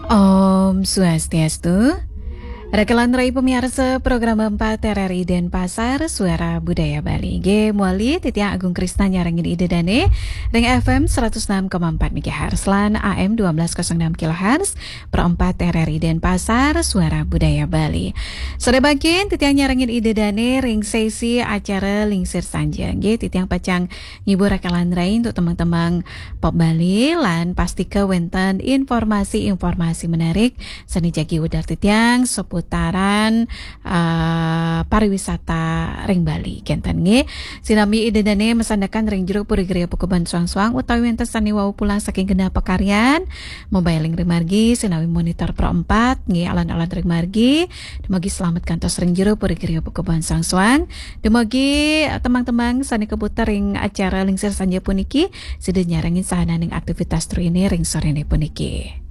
Om Swastiastu. Rekalan Rai pemirsa program 4 RRI Denpasar Suara Budaya Bali. G Muali Titiang Agung Krisna nyarangin ide dane Ring FM 106,4 MHz lan AM 1206 kHz per 4 RRI Denpasar Suara Budaya Bali. Sore bagian Titiang nyarangin ide dane ring sesi acara Lingsir Sanjang. G Titiang pacang ngibur rekalan Rai untuk teman-teman Pop Bali lan pasti ke wenten informasi-informasi menarik seni jagi udar Titiang seputaran pariwisata ring Bali kenten nge sinami idedane mesandakan ring jeruk puri geria Pekuban suang-suang utawi enten sani wau pulang saking genap pekaryan mobile ring margi sinawi monitor pro 4 nge alan-alan ring margi demogi selamat kantos ring jeruk puri geria Pekuban suang-suang demogi teman-teman sani keputar ring acara Lingsir Sanja puniki sida nyarangin sahana ning aktivitas tru ini ring sore ini puniki.